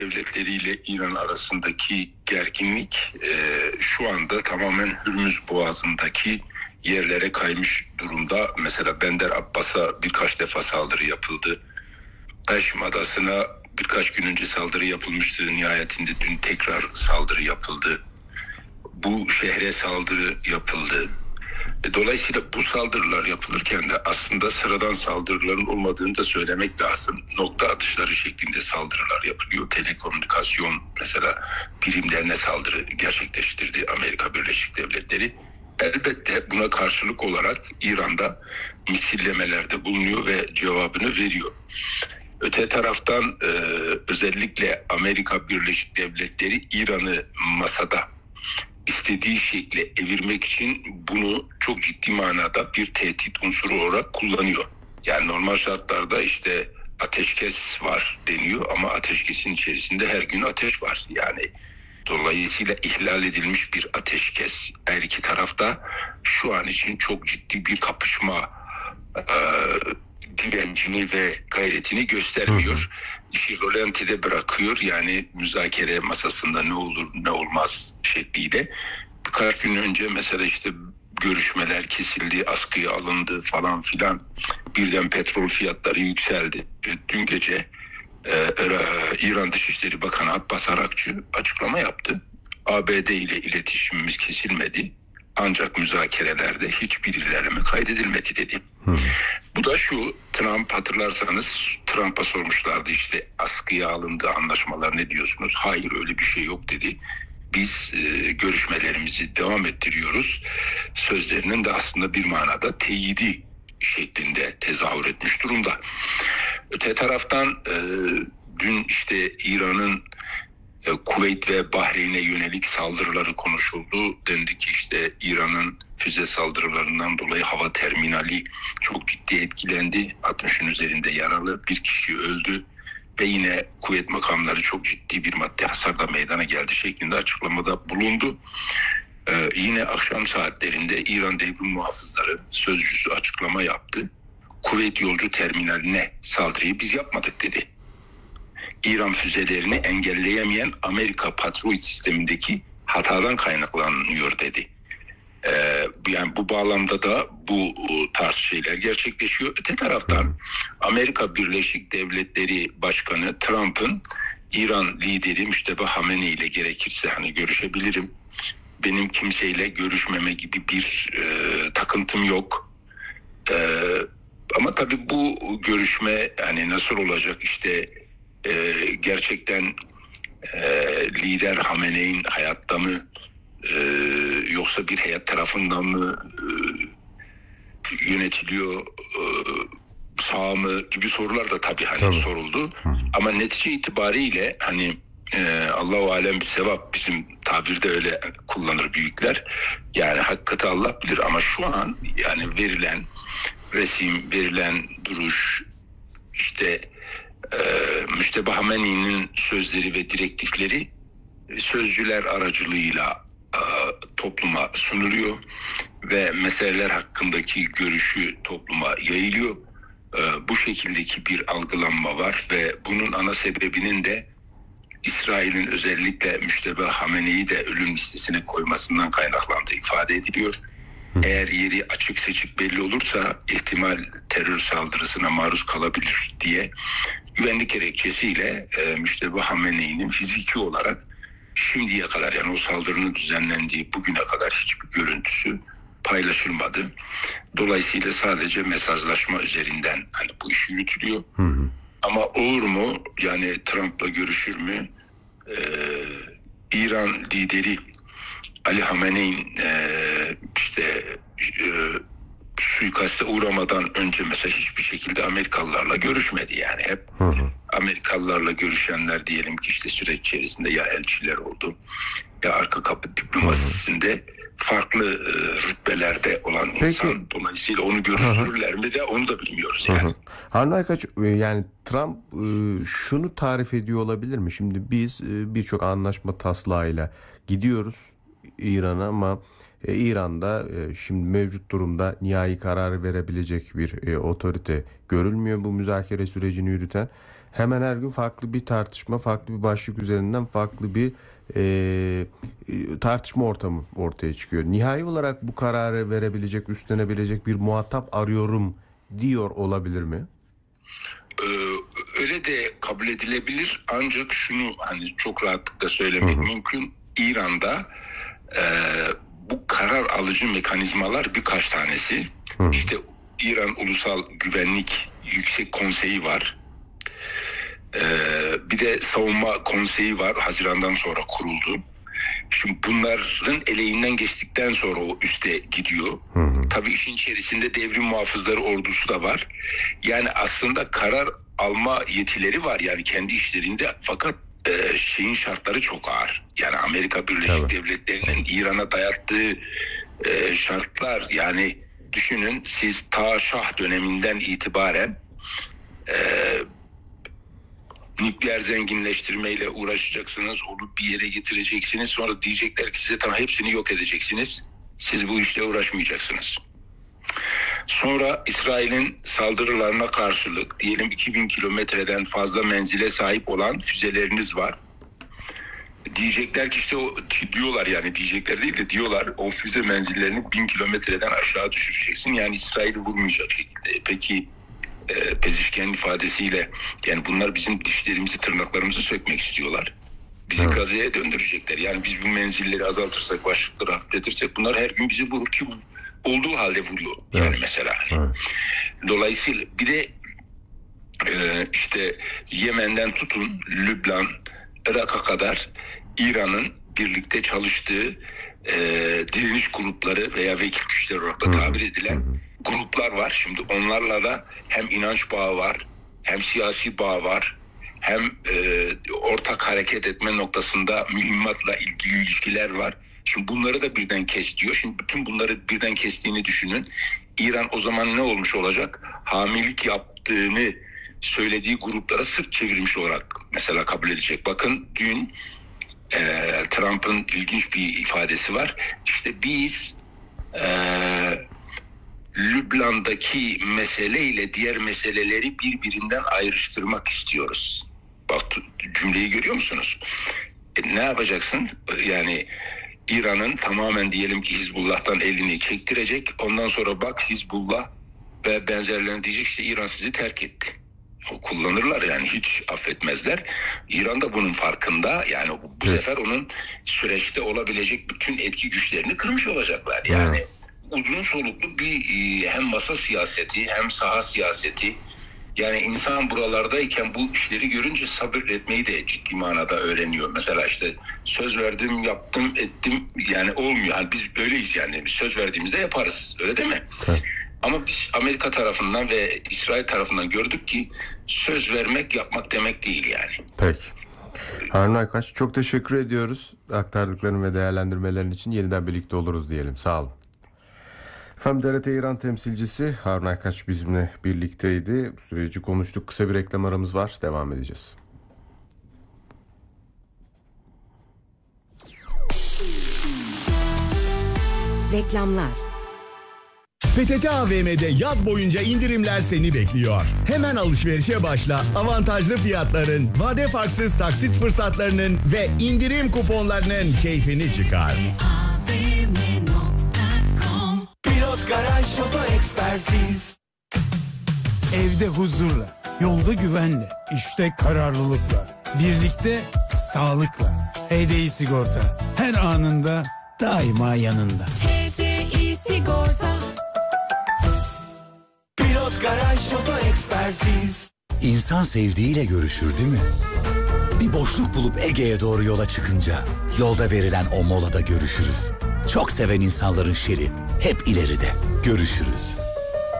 Devletleri ile İran arasındaki gerginlik şu anda tamamen Hürmüz Boğazı'ndaki yerlere kaymış durumda. Mesela Bender Abbas'a birkaç defa saldırı yapıldı. Kaşm Adası'na birkaç gün önce saldırı yapılmıştı. Nihayetinde dün tekrar saldırı yapıldı. Bu şehre saldırı yapıldı. Dolayısıyla bu saldırılar yapılırken de aslında sıradan saldırıların olmadığını da söylemek lazım. Nokta atışları şeklinde saldırılar yapılıyor. Telekomünikasyon mesela birimlerine saldırı gerçekleştirdi Amerika Birleşik Devletleri. Elbette buna karşılık olarak İran'da misillemelerde bulunuyor ve cevabını veriyor. Öte taraftan özellikle Amerika Birleşik Devletleri İran'ı masada istediği şekle evirmek için bunu çok ciddi manada bir tehdit unsuru olarak kullanıyor. Yani normal şartlarda işte ateşkes var deniyor ama ateşkesin içerisinde her gün ateş var. Yani dolayısıyla ihlal edilmiş bir ateşkes. Her iki tarafta şu an için çok ciddi bir kapışma direncini ve gayretini göstermiyor. İşi rolantide bırakıyor. Yani müzakere masasında ne olur ne olmaz şekliyle. Birkaç gün önce mesela işte görüşmeler kesildi, askıya alındı falan filan. Birden petrol fiyatları yükseldi. Dün gece İran Dışişleri Bakanı Abbas Arakçı açıklama yaptı. ABD ile iletişimimiz kesilmedi. Ancak müzakerelerde hiçbir ilerleme kaydedilmedi dedi. Bu da şu, Trump hatırlarsanız Trump'a sormuşlardı işte askıya alındı anlaşmalar ne diyorsunuz? Hayır öyle bir şey yok dedi. Biz görüşmelerimizi devam ettiriyoruz. Sözlerinin de aslında bir manada teyidi şeklinde tezahür etmiş durumda. Öte taraftan dün işte İran'ın Kuveyt ve Bahreyn'e yönelik saldırıları konuşuldu. Dendi ki işte İran'ın füze saldırılarından dolayı hava terminali çok ciddi etkilendi. 60'ın üzerinde yaralı, bir kişi öldü ve yine kuvvet makamları çok ciddi bir maddi hasarla meydana geldi şeklinde açıklamada bulundu. Yine akşam saatlerinde İran Devrim Muhafızları sözcüsü açıklama yaptı. Kuveyt yolcu terminaline saldırıyı biz yapmadık dedi. İran füzelerini engelleyemeyen Amerika Patriot sistemindeki hatadan kaynaklanıyor dedi. Yani bu bağlamda da bu tarz şeyler gerçekleşiyor. Öte taraftan Amerika Birleşik Devletleri Başkanı Trump'ın İran lideri Müşteba Hamenei ile gerekirse hani görüşebilirim. Benim kimseyle görüşmeme gibi bir takıntım yok. Ama tabii bu görüşme hani nasıl olacak işte gerçekten lider Hamenei'nin hayatta mı yoksa bir heyet tarafından mı yönetiliyor sağ mı gibi sorular da tabii hani soruldu. Ama netice itibariyle hani Allahu alem bir sevap bizim tabirde öyle kullanır büyükler. Yani hakikati Allah bilir ama şu an yani verilen resim, verilen duruş işte Müşteba Hamenei'nin sözleri ve direktifleri sözcüler aracılığıyla topluma sunuluyor ve meseleler hakkındaki görüşü topluma yayılıyor. Bu şekildeki bir algılanma var ve bunun ana sebebinin de İsrail'in özellikle Müşteba Hamenei'yi de ölüm listesine koymasından kaynaklandığı ifade ediliyor. Eğer yeri açık seçik belli olursa ihtimal terör saldırısına maruz kalabilir diye güvenlik gerekçesiyle Müşteba Hamenei'nin fiziki olarak şimdiye kadar yani o saldırının düzenlendiği bugüne kadar hiçbir görüntüsü paylaşılmadı. Dolayısıyla sadece mesajlaşma üzerinden hani bu iş yürütülüyor. Ama olur mu yani Trump'la görüşür mü? İran lideri Ali Hamenei'nin suikaste uğramadan önce mesela hiçbir şekilde Amerikalılarla görüşmedi yani hep Amerikalılarla görüşenler diyelim ki işte süreç içerisinde ya elçiler oldu ya arka kapı diplomasisinde farklı rütbelerde olan insan. Dolayısıyla onu görüştürürler mi de onu da bilmiyoruz yani. Harun Aykaç yani Trump şunu tarif ediyor olabilir mi? Şimdi biz birçok anlaşma taslağıyla gidiyoruz İran'a ama İran'da şimdi mevcut durumda nihai kararı verebilecek bir otorite görülmüyor bu müzakere sürecini yürüten. hemen her gün farklı bir tartışma, farklı bir başlık üzerinden farklı bir tartışma ortamı ortaya çıkıyor. Nihai olarak bu kararı verebilecek, üstlenebilecek bir muhatap arıyorum diyor olabilir mi? Öyle de kabul edilebilir, ancak şunu hani çok rahatlıkla söylemek mümkün. İran'da bu karar alıcı mekanizmalar birkaç tanesi. İşte İran Ulusal Güvenlik Yüksek Konseyi var. Bir de Savunma Konseyi var. Haziran'dan sonra kuruldu. Şimdi bunların eleğinden geçtikten sonra o üste gidiyor. Tabii işin içerisinde devrim muhafızları ordusu da var. Yani aslında karar alma yetileri var yani kendi işlerinde, fakat şeyin şartları çok ağır. Yani Amerika Birleşik Devletleri'nin İran'a dayattığı şartlar, yani düşünün siz ta Şah döneminden itibaren nükleer zenginleştirmeyle uğraşacaksınız, onu bir yere getireceksiniz, sonra diyecekler ki size tamam hepsini yok edeceksiniz, siz bu işle uğraşmayacaksınız. Sonra İsrail'in saldırılarına karşılık diyelim 2000 kilometreden fazla menzile sahip olan füzeleriniz var. Diyecekler ki işte o, diyorlar yani diyecekler değil de diyorlar, o füze menzillerini 1000 kilometreden aşağı düşüreceksin, yani İsrail'i vurmayacak şekilde. Peki Pezişk'in ifadesiyle yani bunlar bizim dişlerimizi, tırnaklarımızı sökmek istiyorlar. Bizi Gazze'ye döndürecekler. Yani biz bu menzilleri azaltırsak, başlıkları hafifletirsek bunlar her gün bizi vurur ki olduğu halde vuruyor. Yani mesela. Dolayısıyla bir de işte Yemen'den tutun Lübnan, Irak'a kadar İran'ın birlikte çalıştığı direniş grupları veya vekil güçler olarak da tabir edilen gruplar var. Şimdi onlarla da hem inanç bağı var, hem siyasi bağı var, hem ortak hareket etme noktasında mühimmatla ilgili ilişkiler var. Şimdi bunları da birden kes diyor. Şimdi bütün bunları birden kestiğini düşünün. İran o zaman ne olmuş olacak? Hamilelik yaptığını söylediği gruplara sırt çevirmiş olarak mesela kabul edecek. Bakın dün Trump'ın ilginç bir ifadesi var. İşte biz Lübnan'daki meseleyle diğer meseleleri birbirinden ayrıştırmak istiyoruz. Bak cümleyi görüyor musunuz? Ne yapacaksın? Yani İran'ın tamamen diyelim ki Hizbullah'tan elini çektirecek. Ondan sonra bak Hizbullah ve benzerlerine diyecek işte İran sizi terk etti. O kullanırlar yani, hiç affetmezler. İran da bunun farkında. Yani bu sefer onun süreçte olabilecek bütün etki güçlerini kırmış olacaklar. Yani uzun soluklu bir hem masa siyaseti hem saha siyaseti. Yani insan buralardayken bu işleri görünce sabretmeyi de ciddi manada öğreniyor. Mesela işte söz verdim, yaptım, ettim, yani olmuyor. Yani biz öyleyiz yani. Biz söz verdiğimizde yaparız. Öyle değil mi? Evet. Ama biz Amerika tarafından ve İsrail tarafından gördük ki söz vermek yapmak demek değil yani. Peki. Harun Aykaç, çok teşekkür ediyoruz aktardıkların ve değerlendirmelerin için. Yeniden birlikte oluruz diyelim. Sağ olun. Efendim, TRT İran temsilcisi Harun Aykaç bizimle birlikteydi. Bu süreci konuştuk. Kısa bir reklam aramız var. Devam edeceğiz. Reklamlar. PTT AVM'de yaz boyunca indirimler seni bekliyor. Hemen alışverişe başla. Avantajlı fiyatların, vade farksız taksit fırsatlarının ve indirim kuponlarının keyfini çıkar. Pilot Garaj Oto Ekspertiz. Evde huzurla, yolda güvenle, işte kararlılıkla, birlikte sağlıkla. HDI Sigorta her anında daima yanında. HDI Sigorta. Pilot Garaj Oto Ekspertiz. İnsan sevdiğiyle görüşür değil mi? Bir boşluk bulup Ege'ye doğru yola çıkınca yolda verilen o molada görüşürüz. Çok seven insanların şeri hep ileride. Görüşürüz.